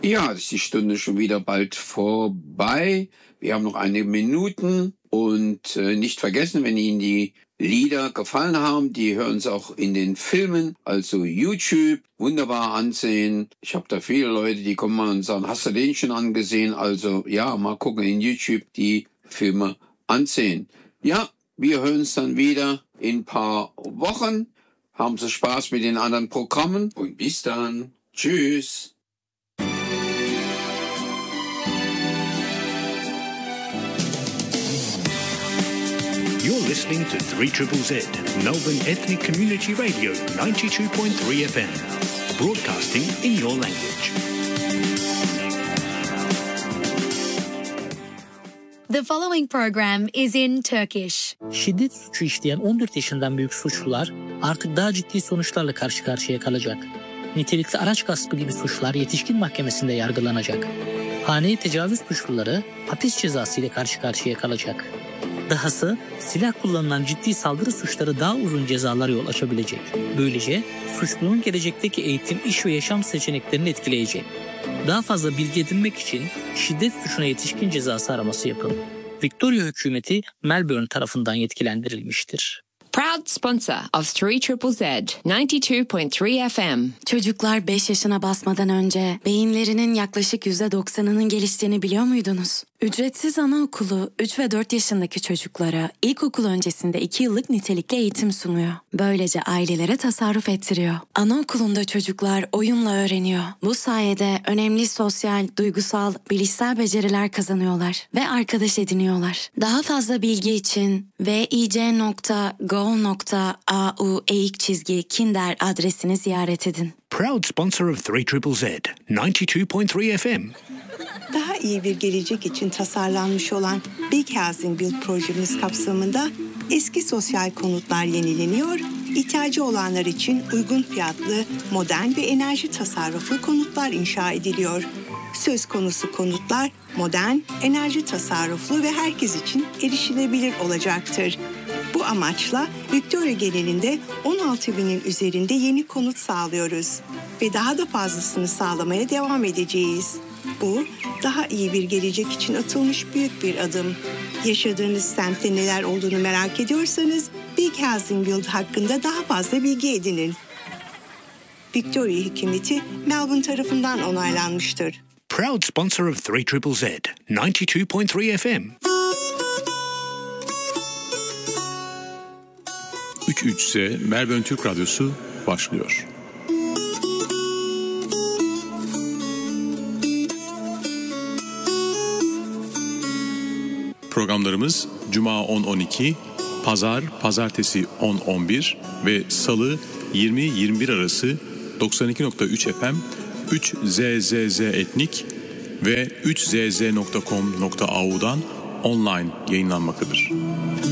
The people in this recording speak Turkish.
Ja, ist die Stunde schon wieder bald vorbei. Wir haben noch einige Minuten und nicht vergessen, wenn Ihnen die Lieder gefallen haben, die hören Sie auch in den Filmen, also YouTube, wunderbar ansehen. Ich habe da viele Leute, die kommen mal und sagen, hast du den schon angesehen? Also ja, mal gucken in YouTube die Filme ansehen. Ja, wir hören uns dann wieder in ein paar Wochen. Haben Sie Spaß mit den anderen Programmen und bis dann. Tschüss. You're listening to 3ZZZ, Melbourne Ethnic Community Radio 92.3 FM, broadcasting in your language. The following program is in Turkish. Şiddet suçu işleyen 14 yaşından büyük suçlular artık daha ciddi sonuçlarla karşı karşıya kalacak. Nitelikli araç gaspı gibi suçlar yetişkin mahkemesinde yargılanacak. Haneye tecavüz suçluları hapis cezası ile karşı karşıya kalacak. Dahası silah kullanılan ciddi saldırı suçları daha uzun cezalara yol açabilecek. Böylece suçlunun gelecekteki eğitim, iş ve yaşam seçeneklerini etkileyecek. Daha fazla bilgi edinmek için şiddet suçuna yetişkin cezası araması yapın. Victoria hükümeti Melbourne tarafından yetkilendirilmiştir. Proud sponsor of 3ZZZ 92.3 FM. Çocuklar 5 yaşına basmadan önce beyinlerinin yaklaşık %90'ının geliştiğini biliyor muydunuz? Ücretsiz anaokulu 3 ve 4 yaşındaki çocuklara ilkokul öncesinde 2 yıllık nitelikli eğitim sunuyor. Böylece ailelere tasarruf ettiriyor. Anaokulunda çocuklar oyunla öğreniyor. Bu sayede önemli sosyal, duygusal, bilişsel beceriler kazanıyorlar ve arkadaş ediniyorlar. Daha fazla bilgi için vic.go.au/kinder adresini ziyaret edin. Proud sponsor of 3ZZZ, 92.3 FM. Daha iyi bir gelecek için tasarlanmış olan Big Housing Build projemiz kapsamında eski sosyal konutlar yenileniyor, ihtiyacı olanlar için uygun fiyatlı, modern ve enerji tasarruflu konutlar inşa ediliyor. Söz konusu konutlar modern, enerji tasarruflu ve herkes için erişilebilir olacaktır. Bu amaçla Victoria genelinde 16.000'in üzerinde yeni konut sağlıyoruz ve daha da fazlasını sağlamaya devam edeceğiz. Bu, daha iyi bir gelecek için atılmış büyük bir adım. Yaşadığınız semtte neler olduğunu merak ediyorsanız Big Housing Build hakkında daha fazla bilgi edinin. Victoria hükümeti Melbourne tarafından onaylanmıştır. Proud sponsor of 3ZZZ, 92.3 FM. 3ZZZ Melbourne Türk Radyosu başlıyor. Programlarımız Cuma 10-12, Pazartesi 10-11 ve Salı 20-21 arası 92.3 FM, 3ZZZ Etnik ve 3ZZ.com.au'dan online yayınlanmaktadır.